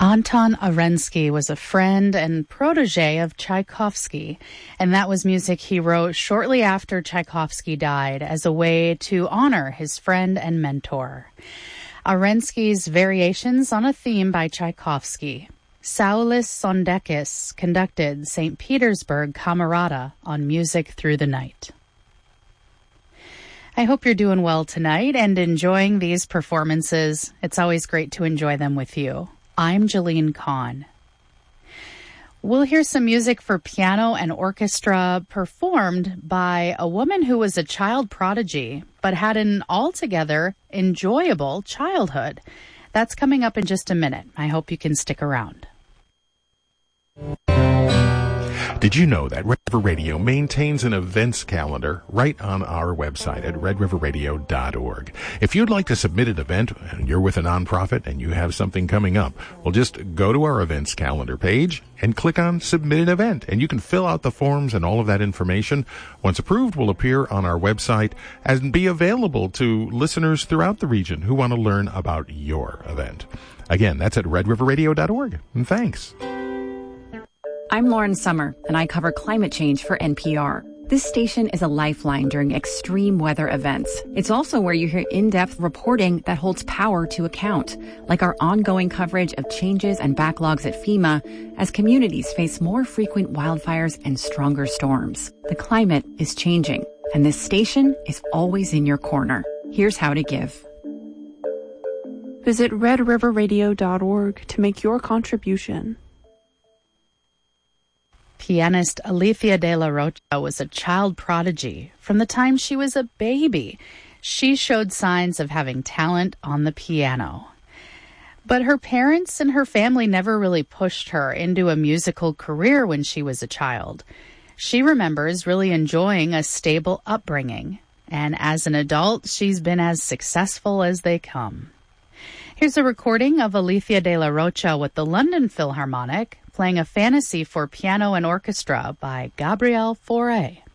Anton Arensky was a friend and protege of Tchaikovsky, and that was music he wrote shortly after Tchaikovsky died as a way to honor his friend and mentor. Arensky's variations on a theme by Tchaikovsky. Saulis Sondekis conducted St. Petersburg Camerata on Music Through the Night. I hope you're doing well tonight and enjoying these performances. It's always great to enjoy them with you. I'm Jeline Kahn. We'll hear some music for piano and orchestra performed by a woman who was a child prodigy, but had an altogether enjoyable childhood. That's coming up in just a minute. I hope you can stick around. Did you know that Red River Radio maintains an events calendar right on our website at redriverradio.org? If you'd like to submit an event and you're with a nonprofit and you have something coming up, well, just go to our events calendar page and click on Submit an Event, and you can fill out the forms, and all of that information, once approved, will appear on our website and be available to listeners throughout the region who want to learn about your event. Again, that's at redriverradio.org, and thanks. I'm Lauren Summer, and I cover climate change for NPR. This station is a lifeline during extreme weather events. It's also where you hear in-depth reporting that holds power to account, like our ongoing coverage of changes and backlogs at FEMA as communities face more frequent wildfires and stronger storms. The climate is changing, and this station is always in your corner. Here's how to give. Visit redriverradio.org to make your contribution. Pianist Alicia de la Rocha was a child prodigy. From the time she was a baby, she showed signs of having talent on the piano. But her parents and her family never really pushed her into a musical career when she was a child. She remembers really enjoying a stable upbringing, and as an adult, she's been as successful as they come. Here's a recording of Alicia de la Rocha with the London Philharmonic, playing a fantasy for piano and orchestra by Gabriel Fauré.